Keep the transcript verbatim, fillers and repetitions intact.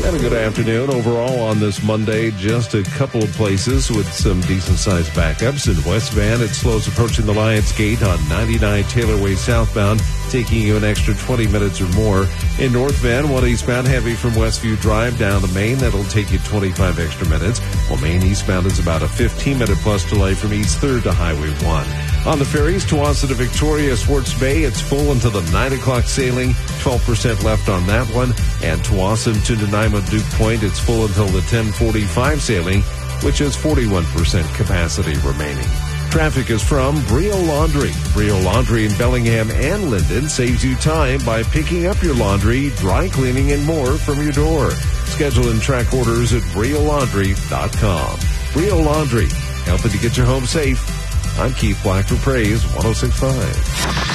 And a good afternoon overall on this Monday. Just a couple of places with some decent-sized backups. In West Van, it slows approaching the Lions Gate on ninety-nine Taylor Way southbound, taking you an extra twenty minutes or more. In North Van, one eastbound heavy from Westview Drive down to Main. That'll take you twenty-five extra minutes. While Main eastbound is about a fifteen-minute plus delay from East third to Highway one. On the ferries, Tuwasa to Victoria, Swartz Bay, it's full until the nine o'clock sailing. twelve percent left on that one. And Tuwasa to Nanaimo Duke Point, it's full until the ten forty-five sailing, which has forty-one percent capacity remaining. Traffic is from Brio Laundry. Brio Laundry in Bellingham and Linden saves you time by picking up your laundry, dry cleaning, and more from your door. Schedule and track orders at brio laundry dot com. Brio Laundry, helping to get you home safe. I'm Keith Black for Praise one oh six point five.